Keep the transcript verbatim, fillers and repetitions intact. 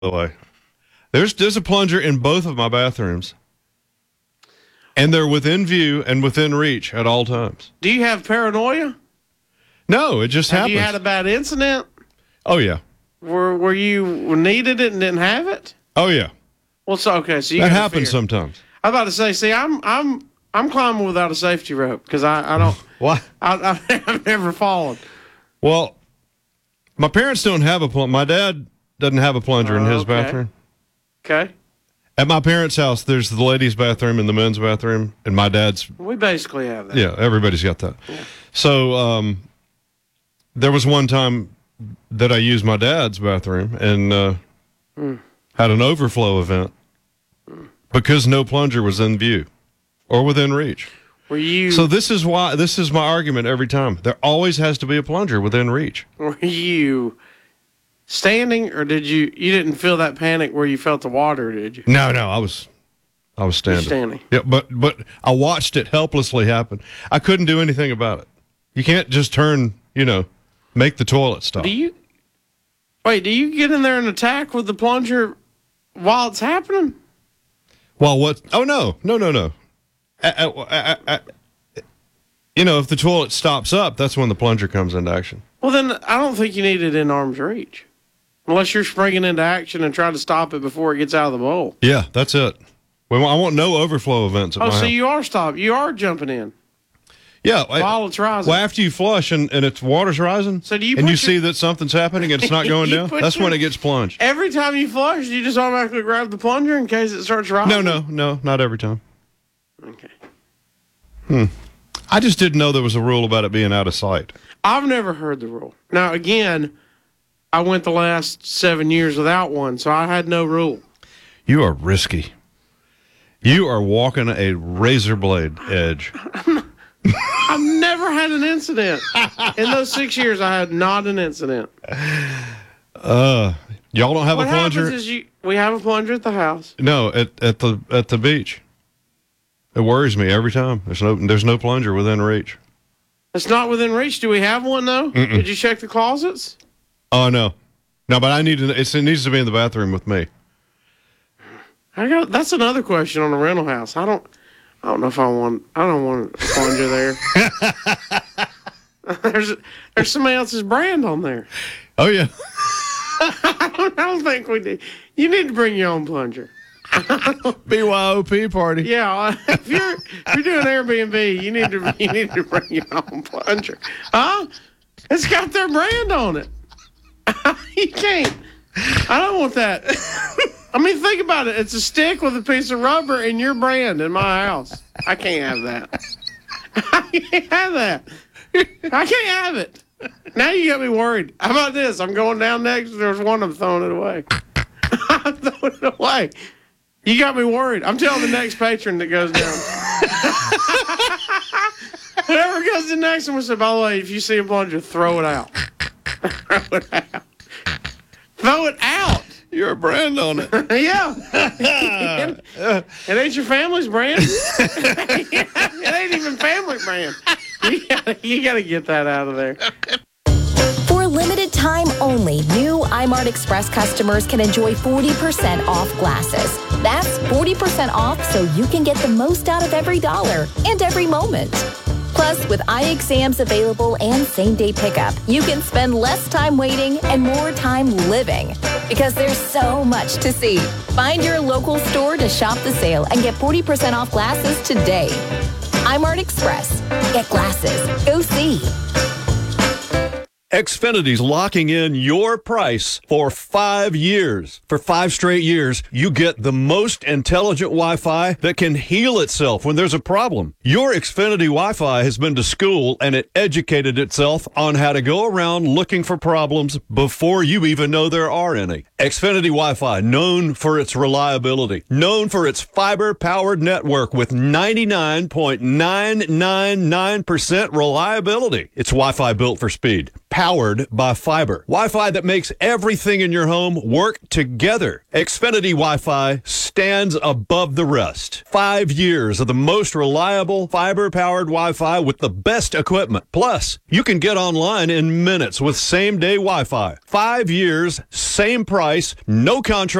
the way. There's there's a plunger in both of my bathrooms, and they're within view and within reach at all times. Do you have paranoia? No, it just Have happens. you had a bad incident Oh yeah, where where you needed it and didn't have it? oh yeah. Well, so okay, so you That got a happens fear. sometimes. I was about to say, see, I'm I'm I'm climbing without a safety rope because I, I don't Why? I, I I've never fallen. Well, my parents don't have a plunger. My dad doesn't have a plunger in Oh, his okay. bathroom. Okay, At my parents' house, there's the ladies' bathroom and the men's bathroom, and my dad's. we basically have that. Yeah, everybody's got that. Yeah. So um, there was one time that I used my dad's bathroom and uh, Mm. had an overflow event because no plunger was in view or within reach. Were you So this is why this is my argument every time. There always has to be a plunger within reach. were you standing or did you you didn't feel that panic where you felt the water? Did you? No, no, I was I was standing. standing. Yeah, but but I watched it helplessly happen. I couldn't do anything about it. You can't just turn, you know, make the toilet stop. Do you wait? Do you get in there and attack with the plunger while it's happening? Well, what? Oh no, no, no, no. I, I, I, I, you know, if the toilet stops up, that's when the plunger comes into action. Well, then I don't think you need it in arm's reach, unless you're springing into action and trying to stop it before it gets out of the bowl. Yeah, that's it. Well, I want no overflow events at Oh, my so house. you are stopping. You are jumping in Yeah, I- while it's rising. well, after you flush and, and it's water's rising, So do you and put you your- see that something's happening and it's not going You down, put that's when your- it gets plunged. Every time you flush, you just automatically grab the plunger in case it starts rising. No, no, no, not every time. Okay. I just didn't know there was a rule about it being out of sight. I've never heard the rule. Now, again, I went the last seven years without one, so I had no rule. You are risky. You are walking a razor blade edge. I've never had an incident. In those six years, I had not an incident. Uh, y'all don't have What a plunger? happens is you, we have a plunger at the house. No, at at the at the beach. It worries me every time. There's no there's no plunger within reach. It's not within reach. Do we have one, though? Mm-mm. Did you check the closets? Oh no, no, but I need to. It's, it needs to be in the bathroom with me. I got. That's another question on a rental house. I don't. I don't know if I want. I don't want a plunger there. there's there's somebody else's brand on there. Oh yeah. I don't, I don't think we do. You need to bring your own plunger. B Y O P party. Yeah, if you're if you're doing Airbnb, you need to you need to bring your own plunger. Huh? It's got their brand on it. You can't. I don't want that. I mean, think about it. It's a stick with a piece of rubber and your brand in my house. I can't have that. I can't have that. I can't have it. Now you got me worried. How about this? I'm going down next. There's one. I'm throwing it away. I'm throwing it away. You got me worried. I'm telling the next patron that goes down. Whoever goes to the next one will say, by the way, if you see a plunger, throw it out. Throw it out. Throw it out. You're a brand on it. Yeah. It ain't your family's brand. It ain't even family brand. You gotta, you gotta get that out of there. For a limited time only, new iMart Express customers can enjoy forty percent off glasses. That's forty percent off so you can get the most out of every dollar and every moment. Plus, with eye exams available and same-day pickup, you can spend less time waiting and more time living. Because there's so much to see. Find your local store to shop the sale and get forty percent off glasses today. iMart Express. Get glasses. Go see. Xfinity's locking in your price for five years. For five straight years, you get the most intelligent Wi-Fi that can heal itself when there's a problem. Your Xfinity Wi-Fi has been to school and it educated itself on how to go around looking for problems before you even know there are any. Xfinity Wi-Fi, known for its reliability, known for its fiber-powered network with ninety-nine point nine nine nine percent reliability. It's Wi-Fi built for speed. powered by fiber. Wi-Fi that makes everything in your home work together. Xfinity Wi-Fi stands above the rest. Five years of the most reliable fiber-powered Wi-Fi with the best equipment. Plus, you can get online in minutes with same-day Wi-Fi. Five years, same price, no contract.